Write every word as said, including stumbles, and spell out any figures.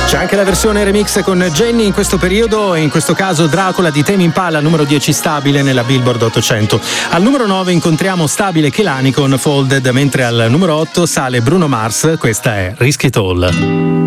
C'è anche la versione remix con Jenny in questo periodo, e in questo caso Dracula di Tame Impala, numero dieci stabile nella Billboard ottocento. Al numero nove incontriamo stabile Kehlani con Folded, mentre al numero otto sale Bruno Mars, questa è Risk It All.